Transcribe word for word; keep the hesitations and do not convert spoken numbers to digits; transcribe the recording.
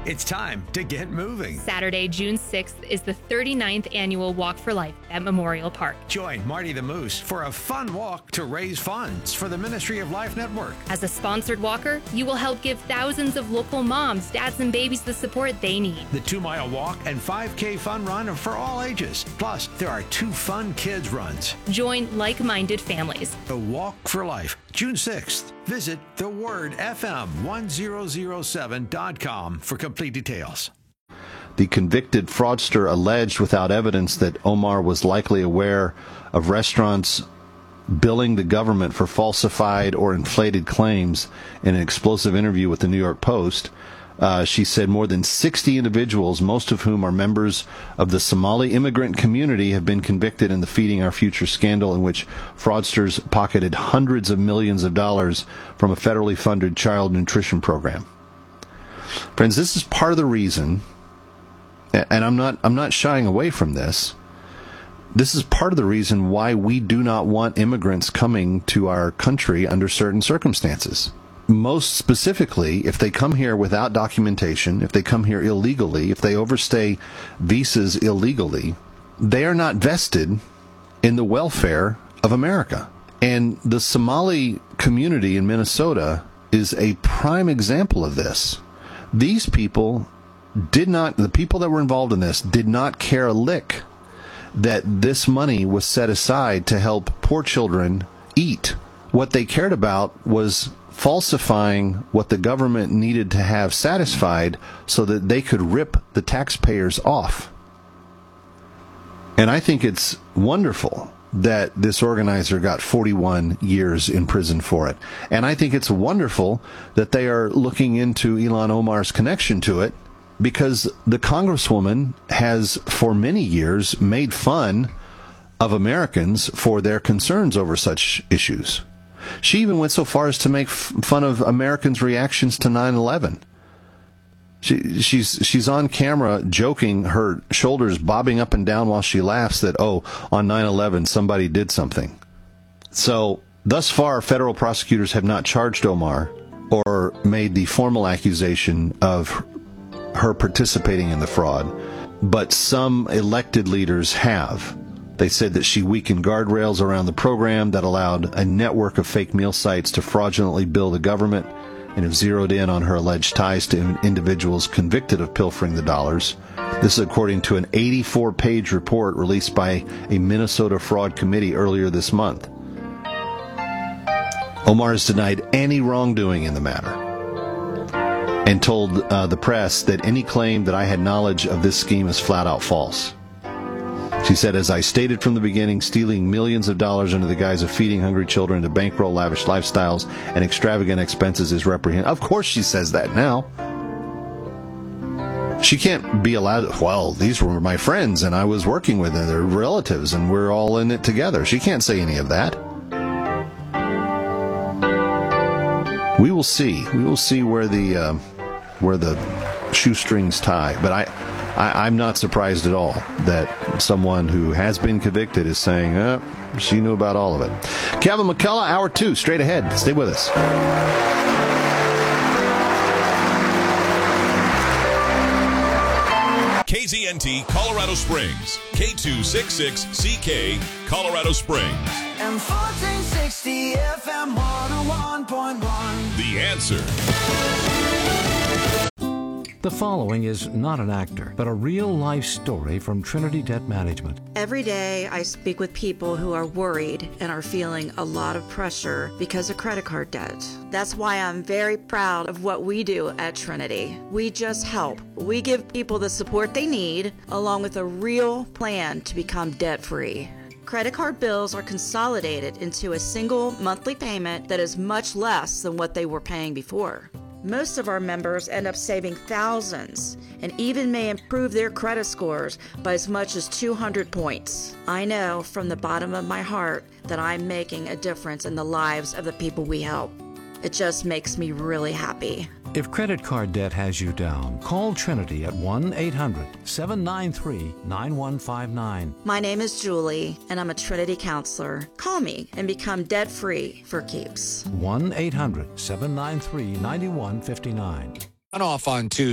It's time to get moving. Saturday, June sixth is the thirty-ninth annual Walk for Life at Memorial Park. Join Marty the Moose for a fun walk to raise funds for the Ministry of Life Network. As a sponsored walker, you will help give thousands of local moms, dads, and babies the support they need. The two-mile walk and five K fun run are for all ages. Plus, there are two fun kids runs. Join like-minded families. The Walk for Life, June sixth. Visit the word F M one thousand seven dot com for complete details. The convicted fraudster alleged without evidence that Omar was likely aware of restaurants billing the government for falsified or inflated claims in an explosive interview with the New York Post. Uh, she said more than sixty individuals, most of whom are members of the Somali immigrant community, have been convicted in the Feeding Our Future scandal, in which fraudsters pocketed hundreds of millions of dollars from a federally funded child nutrition program. Friends, this is part of the reason, and I'm not I'm not shying away from this. This is part of the reason why we do not want immigrants coming to our country under certain circumstances. Most specifically, if they come here without documentation, if they come here illegally, if they overstay visas illegally, they are not vested in the welfare of America. And the Somali community in Minnesota is a prime example of this. These people did not, the people that were involved in this did not care a lick that this money was set aside to help poor children eat. What they cared about was falsifying what the government needed to have satisfied so that they could rip the taxpayers off. And I think it's wonderful that this organizer got forty-one years in prison for it. And I think it's wonderful that they are looking into Ilhan Omar's connection to it, because the Congresswoman has for many years made fun of Americans for their concerns over such issues. She even went so far as to make f- fun of Americans' reactions to nine eleven. She, she's she's on camera joking, her shoulders bobbing up and down while she laughs that, oh, on nine eleven somebody did something. So, thus far, federal prosecutors have not charged Omar or made the formal accusation of her participating in the fraud, but some elected leaders have. They said that she weakened guardrails around the program that allowed a network of fake meal sites to fraudulently bill the government, and have zeroed in on her alleged ties to individuals convicted of pilfering the dollars. This is according to an eighty-four page report released by a Minnesota fraud committee earlier this month. Omar has denied any wrongdoing in the matter and told uh, the press that any claim that I had knowledge of this scheme is flat out false. She said, as I stated from the beginning, stealing millions of dollars under the guise of feeding hungry children to bankroll lavish lifestyles and extravagant expenses is reprehensible. Of course she says that now. She can't be allowed, well, these were my friends and I was working with them, they're relatives and we're all in it together. She can't say any of that. We will see. We will see where the uh, where the shoestrings tie. But I, I, I'm not surprised at all that someone who has been convicted is saying, uh, she knew about all of it. Kevin McCullough, hour two, straight ahead. Stay with us. K Z N T Colorado Springs, K two sixty-six C K, Colorado Springs. And fourteen sixty F M one oh one point one. The Answer. The following is not an actor, but a real-life story from Trinity Debt Management. Every day I speak with people who are worried and are feeling a lot of pressure because of credit card debt. That's why I'm very proud of what we do at Trinity. We just help. We give people the support they need, along with a real plan to become debt-free. Credit card bills are consolidated into a single monthly payment that is much less than what they were paying before. Most of our members end up saving thousands and even may improve their credit scores by as much as two hundred points. I know from the bottom of my heart that I'm making a difference in the lives of the people we help. It just makes me really happy. If credit card debt has you down, call Trinity at one eight hundred seven nine three nine one five nine. My name is Julie, and I'm a Trinity counselor. Call me and become debt-free for keeps. one eight hundred seven nine three nine one five nine. Off on Tuesday.